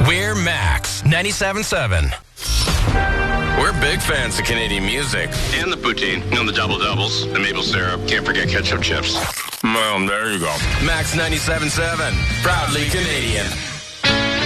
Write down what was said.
We're Max 97.7. We're big fans of Canadian music. And the poutine, and the double-doubles, the maple syrup. Can't forget ketchup chips. Well, there you go. Max 97.7. Proudly Canadian.